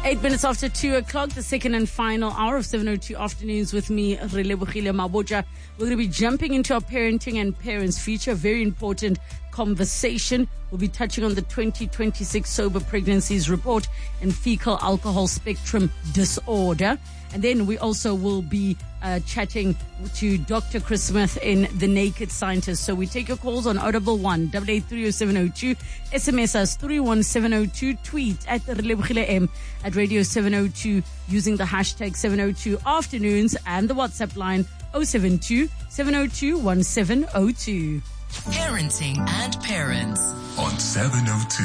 8 minutes after 2 o'clock, the second and final hour of 7:02 afternoons with me, Relebohile Mabotja. We're going to be jumping into our parenting and parents feature, very important conversation. We'll be touching on the 2026 Sober Pregnancies Report and fecal alcohol spectrum disorder. And then we also will be chatting to Dr. Chris Smith in The Naked Scientist. So we take your calls on 011 8830702, SMS us 31702, tweet at Relebohile M at Radio 702 using the hashtag 702 afternoons and the WhatsApp line 072 702 1702. Parenting and Parents on 702.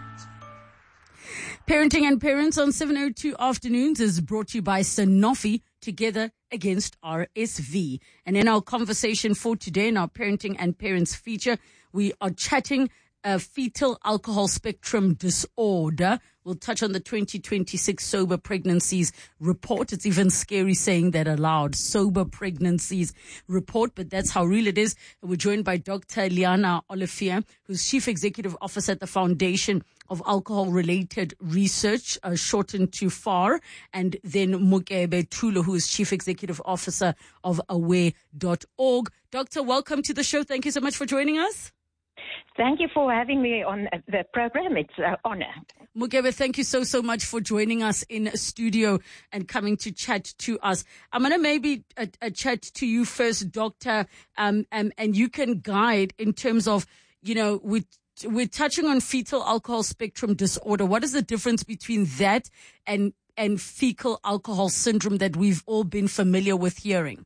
Parenting and Parents on 702 afternoons is brought to you by Sanofi, together against RSV. And in our conversation for today, in our Parenting and Parents feature, we are chatting fetal alcohol spectrum disorder. We'll touch on the 2026 Sober Pregnancies Report. It's even scary saying that aloud, Sober Pregnancies Report, but that's how real it is. We're joined by Dr. Liana Olivier, who's Chief Executive Officer at the Foundation of Alcohol-Related Research, shortened to FAR, and then Mokebe Tulo, who is Chief Executive Officer of Aware.org. Doctor, welcome to the show. Thank you so much for joining us. Thank you for having me on the program. It's an honor. Mokebe, thank you so much for joining us in studio and coming to chat to us. I'm going to maybe chat to you first, Doctor, and you can guide in terms of, you know, we're touching on fetal alcohol spectrum disorder. What is the difference between that and fecal alcohol syndrome that we've all been familiar with hearing?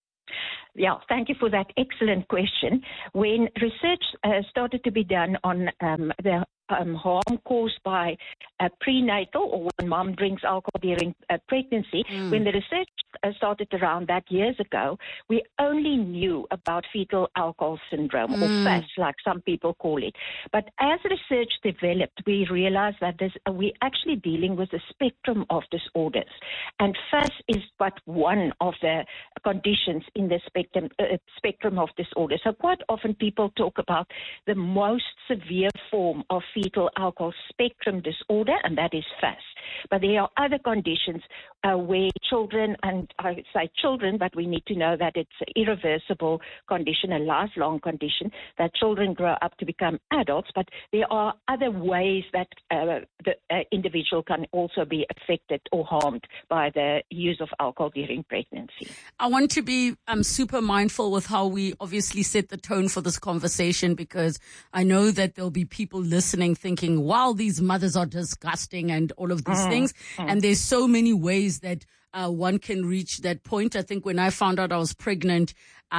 Yeah, thank you for that excellent question. When research started to be done on the harm caused by prenatal or when mom drinks alcohol during pregnancy, when the research started around that years ago, we only knew about fetal alcohol syndrome or FAS, like some people call it. But as research developed, we realized that we're actually dealing with a spectrum of disorders. And FAS is but one of the conditions in the spectrum of disorders. So quite often people talk about the most severe form of fetal alcohol spectrum disorder, and that is FAS. But there are other conditions where children, and I say children, but we need to know that it's an irreversible condition, a lifelong condition, that children grow up to become adults. But there are other ways that the individual can also be affected or harmed by the use of alcohol during pregnancy. I want to be super mindful with how we obviously set the tone for this conversation, because I know that there'll be people listening thinking, wow, these mothers are disgusting and all of these things. And there's so many ways that one can reach that point. I think when I found out I was pregnant,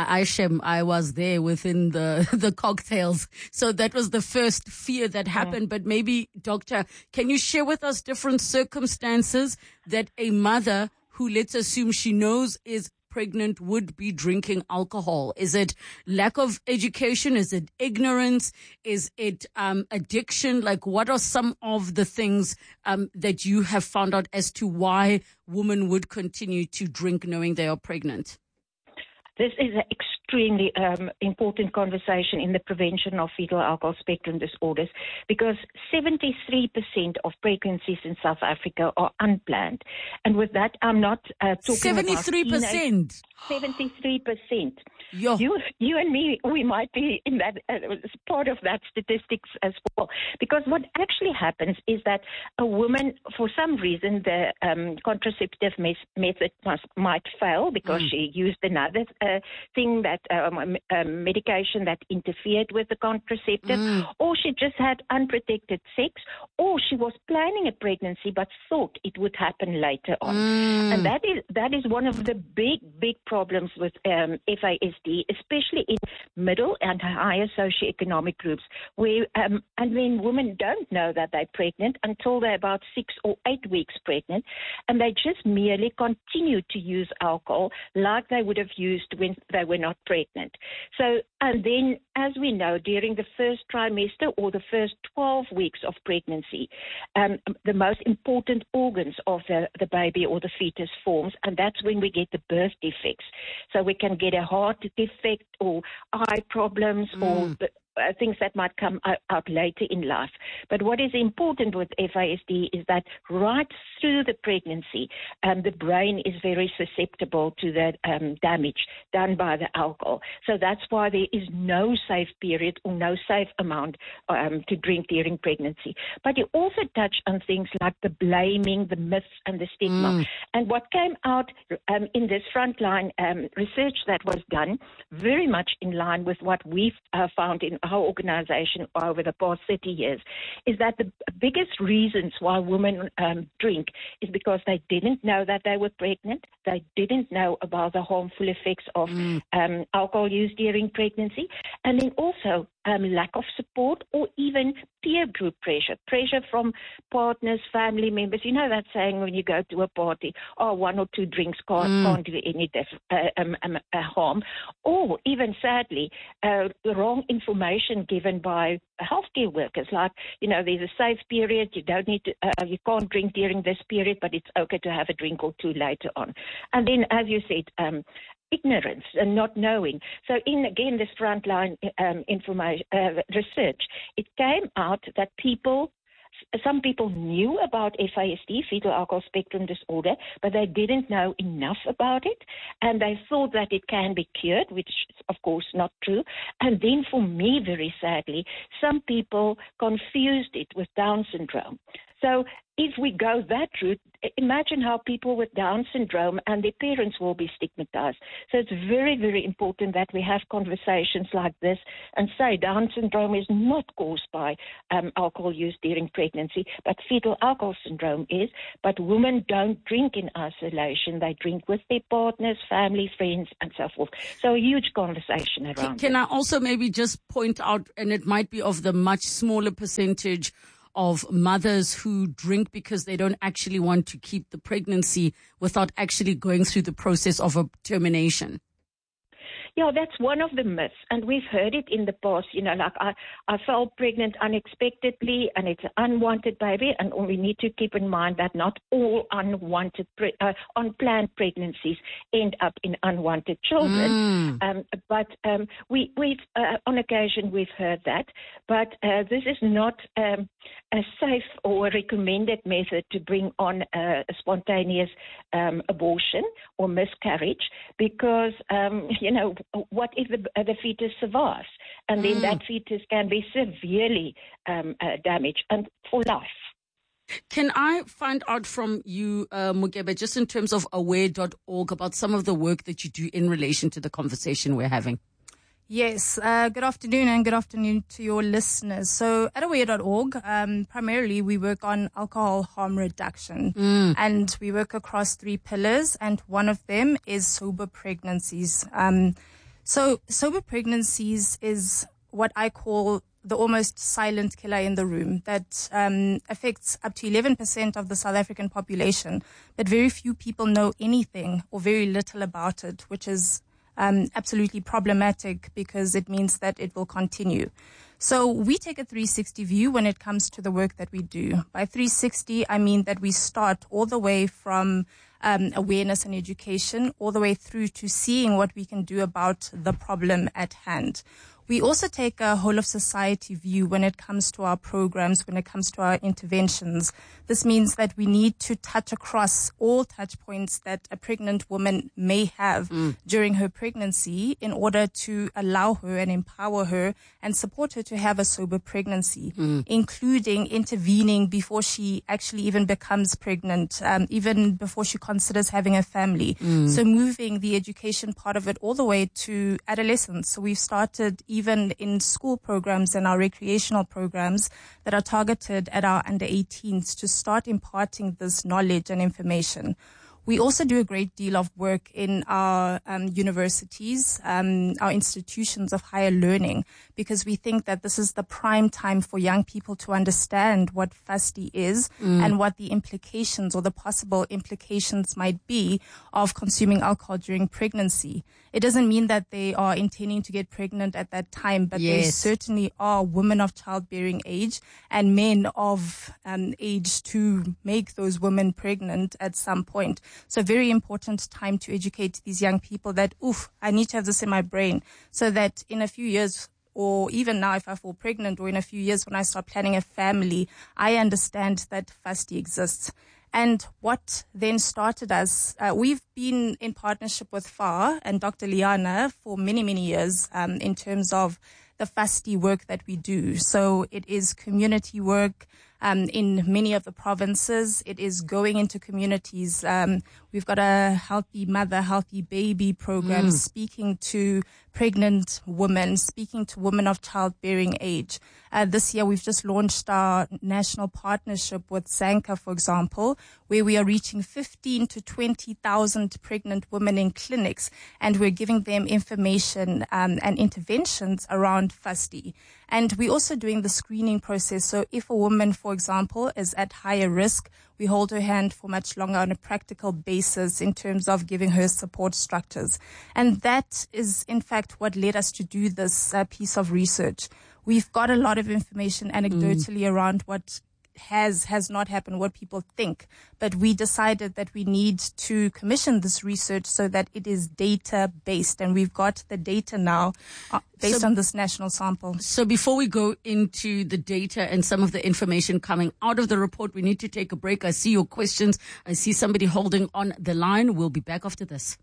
I was there within the cocktails. So that was the first fear that happened. But maybe, Doctor, can you share with us different circumstances that a mother who, let's assume she knows is pregnant, would be drinking alcohol? Is it lack of education? Is it ignorance? Is it addiction? Like, what are some of the things that you have found out as to why women would continue to drink knowing they are pregnant? This is an extremely important conversation in the prevention of fetal alcohol spectrum disorders, because 73% of pregnancies in South Africa are unplanned. And with that, I'm not talking 73%. 73%. Yo. You and me, we might be in that part of that statistics as well. Because what actually happens is that a woman, for some reason, the contraceptive method might fail because she used another thing, that medication that interfered with the contraceptive, or she just had unprotected sex, or she was planning a pregnancy but thought it would happen later on. And that is one of the big problems with FASD, especially in middle and higher socioeconomic groups, where and when women don't know that they're pregnant until they're about 6 or 8 weeks pregnant, and they just merely continue to use alcohol like they would have used when they were not pregnant. So, and then, as we know, during the first trimester or the first 12 weeks of pregnancy, the most important organs of the baby or the fetus forms, and that's when we get the birth defects. So we can get a heart defect or eye problems or things that might come out later in life. But what is important with FASD is that right through the pregnancy, the brain is very susceptible to the damage done by the alcohol. So that's why there is no safe period or no safe amount to drink during pregnancy. But you also touch on things like the blaming, the myths, and the stigma. And what came out in this frontline research that was done, very much in line with what we've found in our organization over the past 30 years, is that the biggest reasons why women drink is because they didn't know that they were pregnant. They didn't know about the harmful effects of alcohol use during pregnancy. And then also lack of support or even peer group pressure from partners, family members. You know that saying when you go to a party, one or two drinks can't do any harm. Or even sadly, the wrong information given by healthcare workers, like, there's a safe period, you don't need to, you can't drink during this period, but it's okay to have a drink or two later on. And then, as you said, ignorance and not knowing. So in, again, this frontline information research, it came out that some people knew about FASD, fetal alcohol spectrum disorder, but they didn't know enough about it, and they thought that it can be cured, which is, of course, not true. And then for me, very sadly, some people confused it with Down syndrome. So if we go that route, imagine how people with Down syndrome and their parents will be stigmatized. So it's very, very important that we have conversations like this and say Down syndrome is not caused by alcohol use during pregnancy, but fetal alcohol syndrome is. But women don't drink in isolation. They drink with their partners, family, friends, and so forth. So a huge conversation around Can I also maybe just point out, and it might be of the much smaller percentage of mothers who drink because they don't actually want to keep the pregnancy without actually going through the process of a termination? Yeah, that's one of the myths, and we've heard it in the past. Like I fell pregnant unexpectedly, and it's an unwanted baby, and we need to keep in mind that not all unwanted, unplanned pregnancies end up in unwanted children. But we've on occasion we've heard that, but this is not a safe or recommended method to bring on a spontaneous abortion or miscarriage, because what if the fetus survives, and then that fetus can be severely damaged and for life. Can I find out from you, Mugebe, just in terms of aware.org, about some of the work that you do in relation to the conversation we're having? Yes, good afternoon, and good afternoon to your listeners. So at aware.org, primarily we work on alcohol harm reduction, and we work across 3 pillars, and one of them is sober pregnancies. So sober pregnancies is what I call the almost silent killer in the room that affects up to 11% of the South African population, but very few people know anything or very little about it, which is absolutely problematic because it means that it will continue. So we take a 360 view when it comes to the work that we do. By 360, I mean that we start all the way from awareness and education, all the way through to seeing what we can do about the problem at hand. We also take a whole of society view when it comes to our programs, when it comes to our interventions. This means that we need to touch across all touch points that a pregnant woman may have during her pregnancy in order to allow her and empower her and support her to have a sober pregnancy, including intervening before she actually even becomes pregnant, even before she considers having a family. So moving the education part of it all the way to adolescence. So we've started even in school programs and our recreational programs that are targeted at our under 18s to start imparting this knowledge and information. We also do a great deal of work in our universities, our institutions of higher learning, because we think that this is the prime time for young people to understand what FASD is and what the implications or the possible implications might be of consuming alcohol during pregnancy. It doesn't mean that they are intending to get pregnant at that time, but they certainly are women of childbearing age and men of age to make those women pregnant at some point. So very important time to educate these young people that, I need to have this in my brain so that in a few years, or even now if I fall pregnant or in a few years when I start planning a family, I understand that FASTI exists. And what then started us, we've been in partnership with FAR and Dr. Liana for many, many years in terms of the FASTI work that we do. So it is community work in many of the provinces. It is going into communities. We've got a Healthy Mother, Healthy Baby program speaking to pregnant women, speaking to women of childbearing age. This year, we've just launched our national partnership with Zanka, for example, where we are reaching 15 to 20,000 pregnant women in clinics, and we're giving them information and interventions around FASTI. And we're also doing the screening process. So if a woman, for example, is at higher risk, we hold her hand for much longer on a practical basis in terms of giving her support structures. And that is, in fact, what led us to do this piece of research. We've got a lot of information anecdotally around what has not happened, what people think. But we decided that we need to commission this research so that it is data-based. And we've got the data now based on this national sample. So before we go into the data and some of the information coming out of the report, we need to take a break. I see your questions. I see somebody holding on the line. We'll be back after this.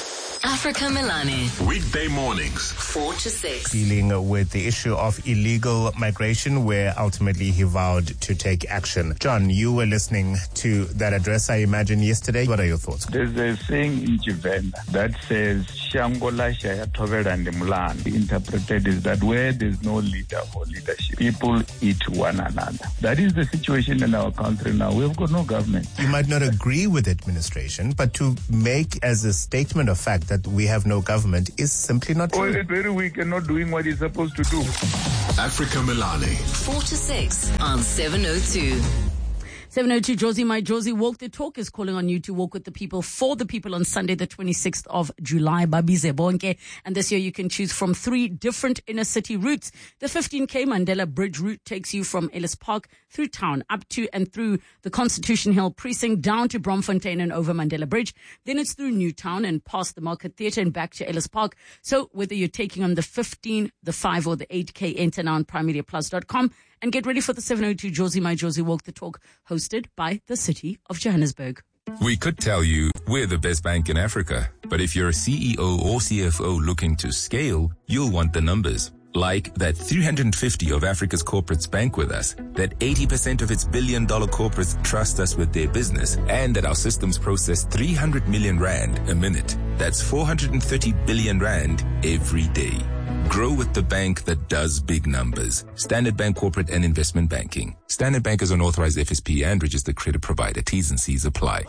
Africa Melane. Weekday mornings, 4 to 6. Dealing with the issue of illegal migration, where ultimately he vowed to take action. John, you were listening to that address, I imagine, yesterday. What are your thoughts? There's a saying in Tshivenda that says, Shangola shaya tovela ndimulana. Interpreted is that where there's no leader or leadership, people eat one another. That is the situation in our country now. We've got no government. You might not agree with administration, but to make as a statement of fact that we have no government is simply not true. Well, it's very weak and not doing what it's supposed to do. Africa Melane. 4 to 6 on 702. 702 Josie, my Josie, Walk the Talk is calling on you to walk with the people for the people on Sunday, the 26th of July. Babize bonke. And this year you can choose from 3 different inner city routes. The 15K Mandela Bridge route takes you from Ellis Park through town, up to and through the Constitution Hill precinct, down to Bromfontein and over Mandela Bridge. Then it's through Newtown and past the Market Theatre and back to Ellis Park. So whether you're taking on the 15, the 5 or the 8K, enter now on primediaplus.com. And get ready for the 702 Josie, my Josie, Walk the Talk, hosted by the City of Johannesburg. We could tell you we're the best bank in Africa, but if you're a CEO or CFO looking to scale, you'll want the numbers. Like that 350 of Africa's corporates bank with us, that 80% of its billion-dollar corporates trust us with their business, and that our systems process 300 million rand a minute. That's 430 billion rand every day. Grow with the bank that does big numbers. Standard Bank Corporate and Investment Banking. Standard Bank is an authorized FSP and registered credit provider. T's and C's apply.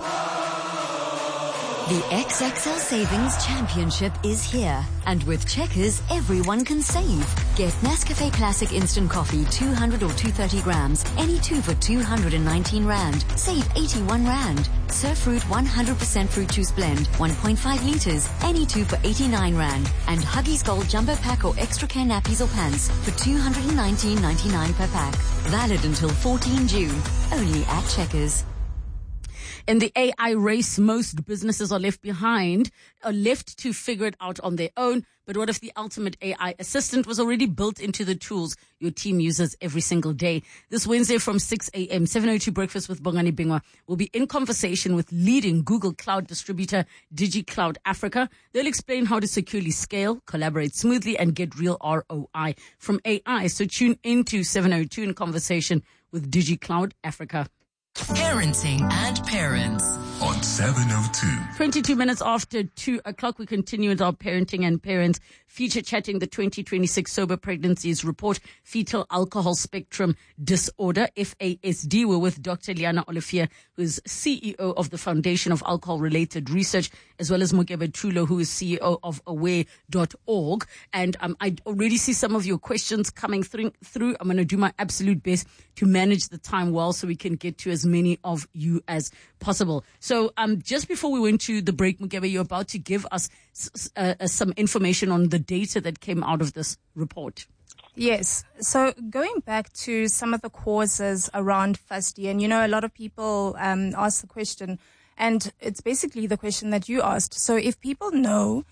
The XXL Savings Championship is here. And with Checkers, everyone can save. Get Nescafe Classic Instant Coffee, 200 or 230 grams. Any 2 for 219 rand. Save 81 rand. Surf Fruit 100% fruit juice blend, 1.5 liters. Any 2 for 89 rand. And Huggies Gold Jumbo Pack or Extra Care Nappies or Pants for 219.99 per pack. Valid until 14 June. Only at Checkers. In the AI race, most businesses are left behind, are left to figure it out on their own. But what if the ultimate AI assistant was already built into the tools your team uses every single day? This Wednesday from 6 a.m., 702 Breakfast with Bongani Bingwa will be in conversation with leading Google Cloud distributor DigiCloud Africa. They'll explain how to securely scale, collaborate smoothly, and get real ROI from AI. So tune into 702 in conversation with DigiCloud Africa. Parenting and Parents on 702. 22 minutes after 2 o'clock, we continue with our Parenting and Parents feature chatting the 2026 Sober Pregnancies Report, Fetal Alcohol Spectrum Disorder, FASD. We're with Dr. Liana Olivier, who is CEO of the Foundation of Alcohol-Related Research, as well as Mokebe Tulo, who is CEO of aware.org. And I already see some of your questions coming through. I'm going to do my absolute best to manage the time well so we can get to as many of you as possible. So just before we went to the break, Mokebe, you're about to give us some information on the data that came out of this report. Yes. So going back to some of the causes around FASD, and a lot of people ask the question, and it's basically the question that you asked. So if people know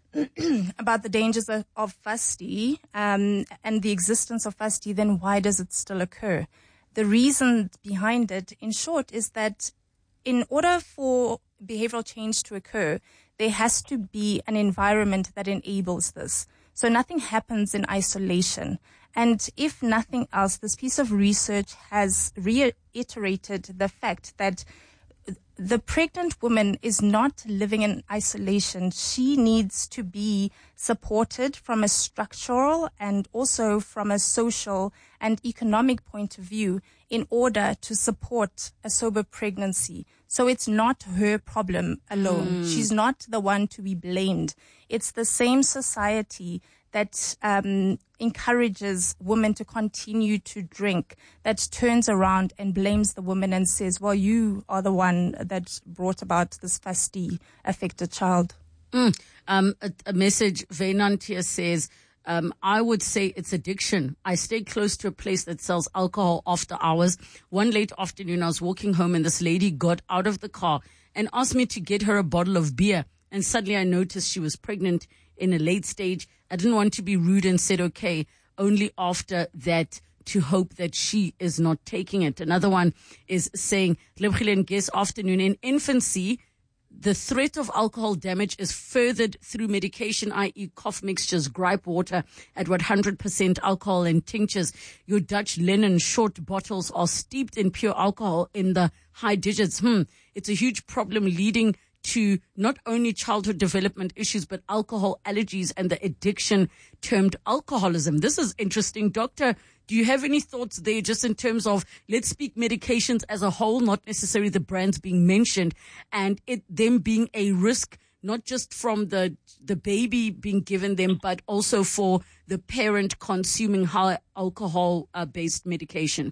about the dangers of FUSD and the existence of FUSD, then why does it still occur? The reason behind it, in short, is that in order for behavioral change to occur, there has to be an environment that enables this. So nothing happens in isolation. And if nothing else, this piece of research has reiterated the fact that the pregnant woman is not living in isolation. She needs to be supported from a structural and also from a social and economic point of view in order to support a sober pregnancy. So it's not her problem alone. She's not the one to be blamed. It's the same society that encourages women to continue to drink, that turns around and blames the woman and says, well, you are the one that brought about this FUSD affected child. A message, Venantia says, I would say it's addiction. I stay close to a place that sells alcohol after hours. One late afternoon, I was walking home and this lady got out of the car and asked me to get her a bottle of beer. And suddenly I noticed she was pregnant in a late stage. I didn't want to be rude and said, okay, only after that to hope that she is not taking it. Another one is saying, guess afternoon, in infancy, the threat of alcohol damage is furthered through medication, i.e. cough mixtures, gripe water at 100% alcohol and tinctures. Your Dutch linen short bottles are steeped in pure alcohol in the high digits. It's a huge problem leading to not only childhood development issues, but alcohol allergies and the addiction termed alcoholism. This is interesting. Doctor, do you have any thoughts there just in terms of, let's speak medications as a whole, not necessarily the brands being mentioned, and them being a risk, not just from the baby being given them, but also for the parent consuming high alcohol-based medication?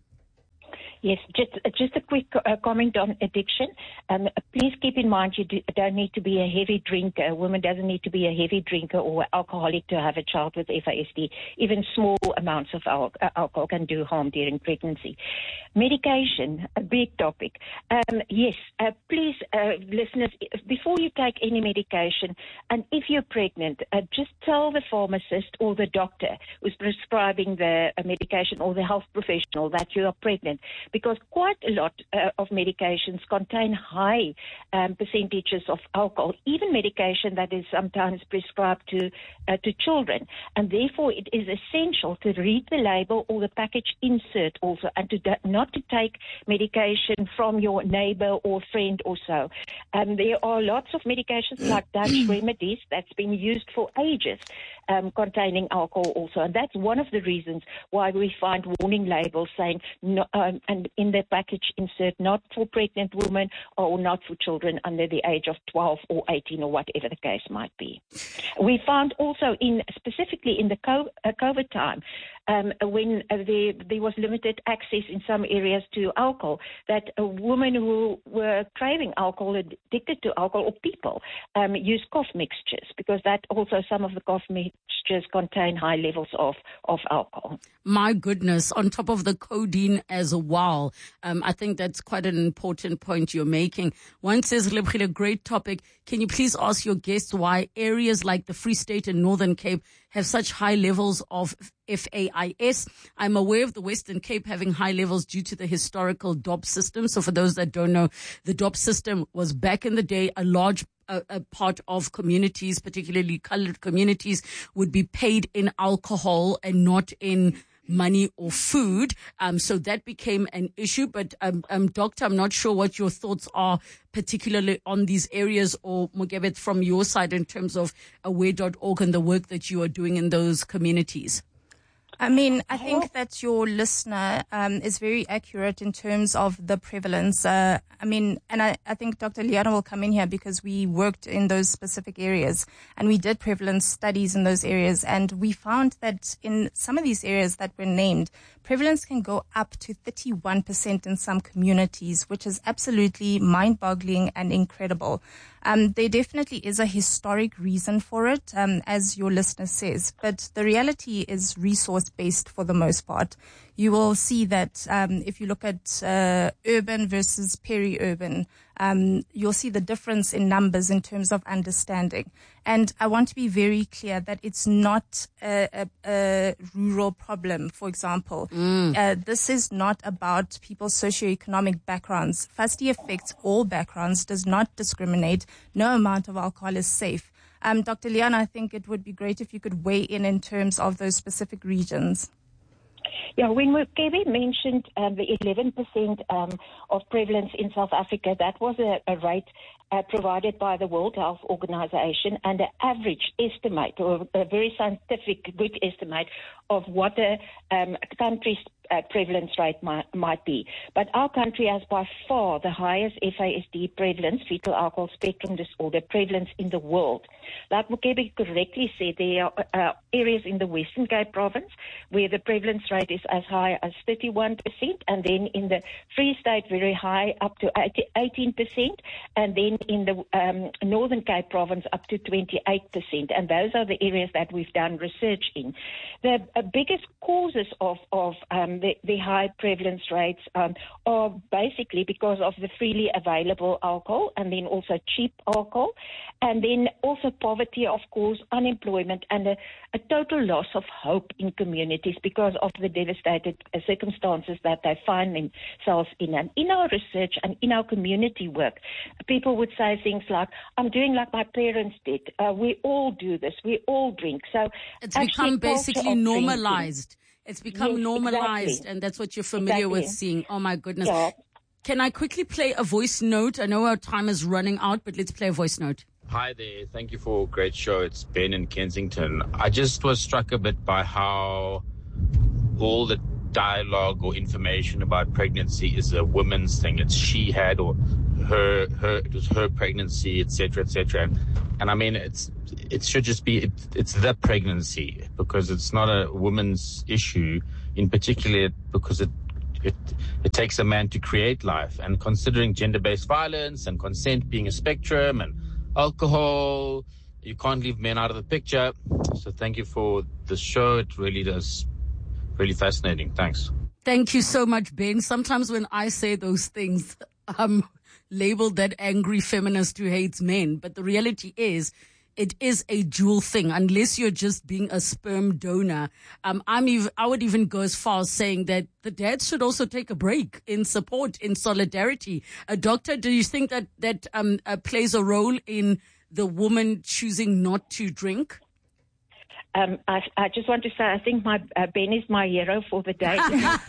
Yes, just a quick comment on addiction. Please keep in mind you don't need to be a heavy drinker. A woman doesn't need to be a heavy drinker or alcoholic to have a child with FASD. Even small amounts of alcohol can do harm during pregnancy. Medication, a big topic. Yes, please, listeners, before you take any medication, and if you're pregnant, just tell the pharmacist or the doctor who's prescribing the medication or the health professional that you are pregnant, because quite a lot of medications contain high percentages of alcohol, even medication that is sometimes prescribed to children. And therefore, it is essential to read the label or the package insert also, and not to take medication from your neighbor or friend or so. There are lots of medications like Dutch remedies that's been used for ages containing alcohol also. And that's one of the reasons why we find warning labels saying, no, and in the package insert, not for pregnant women or not for children under the age of 12 or 18 or whatever the case might be. We found also specifically in the COVID time, when there was limited access in some areas to alcohol, that women who were craving alcohol, addicted to alcohol, or people use cough mixtures, because that also, some of the cough mixtures contain high levels of alcohol. My goodness, on top of the codeine as well. I think that's quite an important point you're making. One says, Lebogile, great topic. Can you please ask your guests why areas like the Free State and Northern Cape have such high levels of FAIS? I'm aware of the Western Cape having high levels due to the historical DOP system. So for those that don't know, the DOP system was back in the day a large a part of communities, particularly colored communities, would be paid in alcohol and not in money or food. So that became an issue. But, Doctor, I'm not sure what your thoughts are, particularly on these areas, or Mogebet, from your side in terms of aware.org and the work that you are doing in those communities. I mean, I think that your listener is very accurate in terms of the prevalence. I think Dr. Liana will come in here because we worked in those specific areas and we did prevalence studies in those areas, and we found that in some of these areas that were named, prevalence can go up to 31% in some communities, which is absolutely mind-boggling and incredible. There definitely is a historic reason for it, as your listener says, but the reality is resources. based for the most part. You will see that if you look at urban versus peri-urban, you'll see the difference in numbers in terms of understanding. And I want to be very clear that it's not a rural problem, for example. This is not about people's socioeconomic backgrounds. FASTI affects all backgrounds, does not discriminate. No amount of alcohol is safe. Dr. Liana, I think it would be great if you could weigh in terms of those specific regions. Yeah, when Kevin mentioned the 11% of prevalence in South Africa, that was a rate provided by the World Health Organization and an average estimate, or a very scientific good estimate of what the country's prevalence rate might be. But our country has by far the highest FASD prevalence, fetal alcohol spectrum disorder prevalence in the world. Like Mokebe correctly said, there are areas in the Western Cape province where the prevalence rate is as high as 31%, and then in the Free State very high, up to 18%, and then in the Northern Cape province up to 28%. And those are the areas that we've done research in. The biggest causes of the high prevalence rates are basically because of the freely available alcohol, and then also cheap alcohol, and then also poverty, of course, unemployment, and a total loss of hope in communities because of the devastated circumstances that they find themselves in. And in our research and in our community work, people would say things like, I'm doing like my parents did. We all do this. We all drink. So it's become basically normalized. It's become normalized, exactly. And that's what you're familiar with seeing. Oh, my goodness. Yeah. Can I quickly play a voice note? I know our time is running out, but let's play a voice note. Hi there. Thank you for a great show. It's Ben in Kensington. I just was struck a bit by how all the dialogue or information about pregnancy is a woman's thing. It's she had, or it was her pregnancy, etc., etc. And I mean, it should just be, it's the pregnancy, because it's not a woman's issue in particular, because it takes a man to create life. And considering gender-based violence and consent being a spectrum and alcohol, you can't leave men out of the picture. So thank you for the show. It really does, really fascinating. Thanks. Thank you so much, Ben. Sometimes when I say those things, I'm labeled that angry feminist who hates men. But the reality is, it is a dual thing, unless you're just being a sperm donor. I would even go as far as saying that the dads should also take a break in support, in solidarity. Doctor, do you think that plays a role in the woman choosing not to drink? I just want to say, I think Ben is my hero for the day.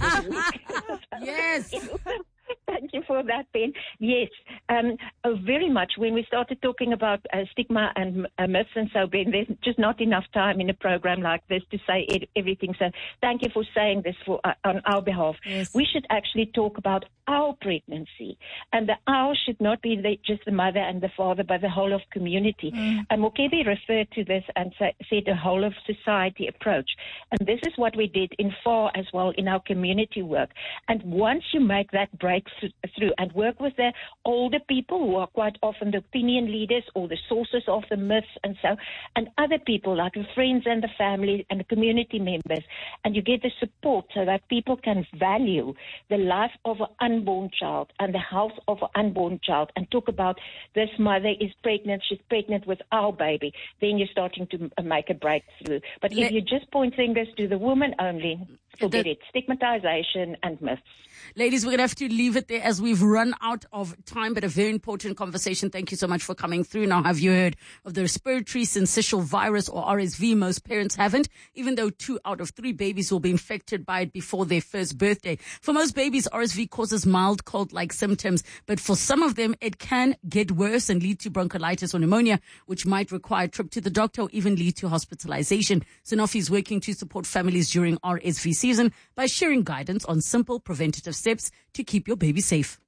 Yes. Thank you for that, Ben. Yes, very much. When we started talking about stigma and myths and so, Ben, there's just not enough time in a program like this to say everything. So thank you for saying this on our behalf. Yes. We should actually talk about our pregnancy. And the our should not be just the mother and the father, but the whole of community. And Mokebe referred to this and said a whole of society approach. And this is what we did in FAR as well in our community work. And once you make that breakthrough and work with the older people who are quite often the opinion leaders or the sources of the myths and other people like the friends and the family and the community members, and you get the support so that people can value the life of an unborn child and the health of an unborn child, and talk about this mother is pregnant, she's pregnant with our baby, then you're starting to make a breakthrough. But if you just point fingers to the woman only, forget it. Stigmatization and myths. Ladies, we're going to have to leave it there as we've run out of time, but a very important conversation. Thank you so much for coming through. Now, have you heard of the respiratory syncytial virus, or RSV? Most parents haven't, even though 2 out of 3 babies will be infected by it before their first birthday. For most babies, RSV causes mild cold-like symptoms, but for some of them, it can get worse and lead to bronchiolitis or pneumonia, which might require a trip to the doctor or even lead to hospitalization. Sanofi is working to support families during RSV season by sharing guidance on simple preventative steps to keep your baby safe.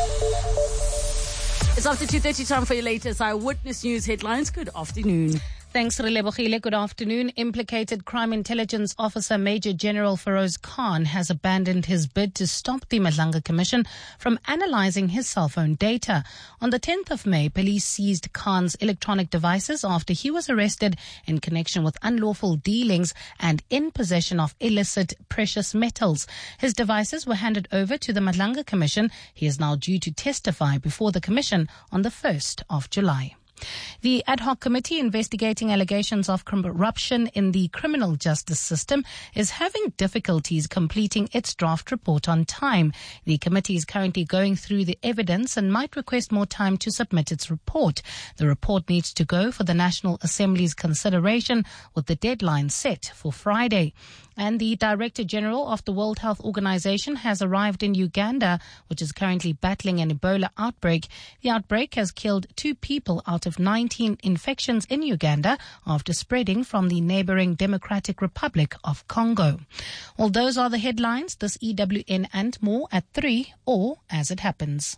It's after 2:30, time for your latest Eyewitness News headlines. Good afternoon. Thanks, Relebogile. Good afternoon. Implicated Crime Intelligence Officer Major General Feroz Khan has abandoned his bid to stop the Madlanga Commission from analyzing his cell phone data. On the 10th of May, police seized Khan's electronic devices after he was arrested in connection with unlawful dealings and in possession of illicit precious metals. His devices were handed over to the Madlanga Commission. He is now due to testify before the Commission on the 1st of July. The ad hoc committee investigating allegations of corruption in the criminal justice system is having difficulties completing its draft report on time. The committee is currently going through the evidence and might request more time to submit its report. The report needs to go for the National Assembly's consideration with the deadline set for Friday. And the Director General of the World Health Organization has arrived in Uganda, which is currently battling an Ebola outbreak. The outbreak has killed 2 people out of 19 infections in Uganda after spreading from the neighboring Democratic Republic of Congo. Well, those are the headlines. This EWN and more at 3 or as it happens.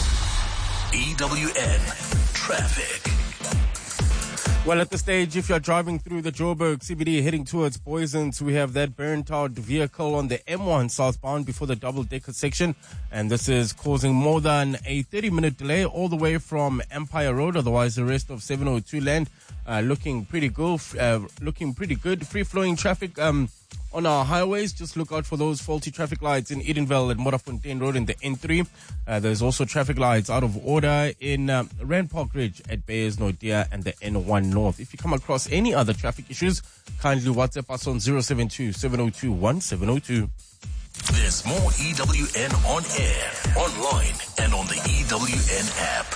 EWN Traffic. Well, at this stage, if you're driving through the Joburg CBD heading towards Boysens, we have that burnt-out vehicle on the M1 southbound before the double-decker section. And this is causing more than a 30-minute delay all the way from Empire Road. Otherwise, the rest of 702 land looking pretty good. Free-flowing traffic on our highways. Just look out for those faulty traffic lights in Edenville at Modderfontein Road in the N3. There's also traffic lights out of order in Rand Park Ridge at Bayers Nordia and the N1 North. If you come across any other traffic issues, kindly WhatsApp us on 072-702-1702. There's more EWN on air, online, and on the EWN app.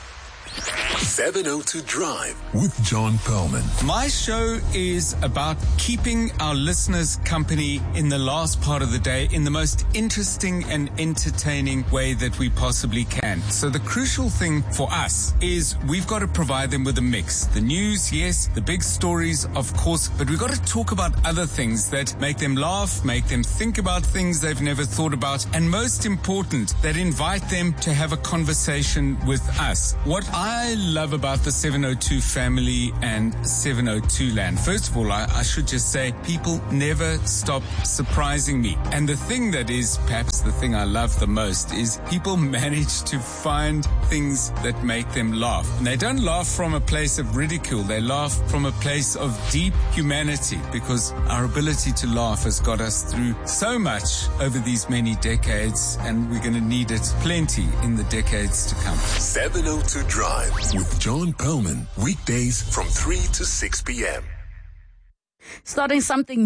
702 Drive with John Perlman. My show is about keeping our listeners company in the last part of the day in the most interesting and entertaining way that we possibly can. So the crucial thing for us is we've got to provide them with a mix. The news, yes, the big stories, of course, but we've got to talk about other things that make them laugh, make them think about things they've never thought about, and most important, that invite them to have a conversation with us. What I love about the 702 family and 702 land. First of all, I should just say people never stop surprising me. And the thing that is perhaps the thing I love the most is people manage to find things that make them laugh. And they don't laugh from a place of ridicule. They laugh from a place of deep humanity, because our ability to laugh has got us through so much over these many decades, and we're going to need it plenty in the decades to come. 702 Drive with John Perlman, weekdays from 3 to 6 p.m. Starting something